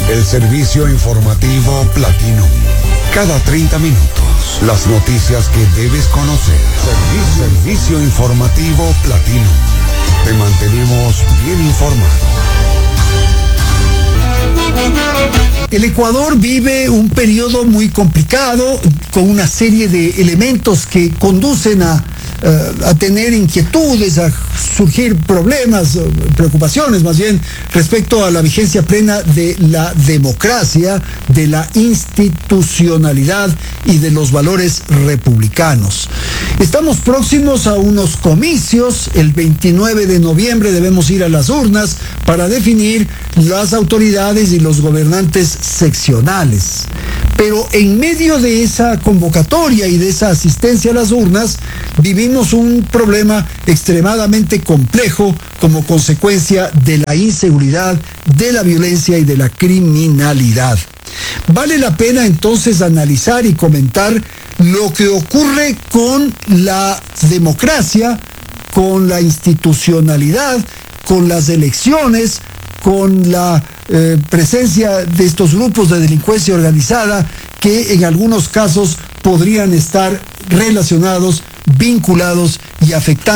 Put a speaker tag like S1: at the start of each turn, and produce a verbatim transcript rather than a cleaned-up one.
S1: El servicio informativo Platino. Cada treinta minutos, las noticias que debes conocer. Servicio, servicio informativo Platino. Te mantenemos bien informado.
S2: El Ecuador vive un periodo muy complicado, con una serie de elementos que conducen a, uh, a tener inquietudes, a surgir problemas, preocupaciones más bien, respecto a la vigencia plena de la democracia, de la institucionalidad y de los valores republicanos. Estamos próximos a unos comicios. El veintinueve de noviembre debemos ir a las urnas para definir las autoridades y los gobernantes seccionales. Pero en medio de esa convocatoria y de esa asistencia a las urnas, vivimos un problema extremadamente complejo como consecuencia de la inseguridad, de la violencia y de la criminalidad. Vale la pena entonces analizar y comentar lo que ocurre con la democracia, con la institucionalidad, con las elecciones, con la eh, presencia de estos grupos de delincuencia organizada que en algunos casos podrían estar relacionados, vinculados y afectando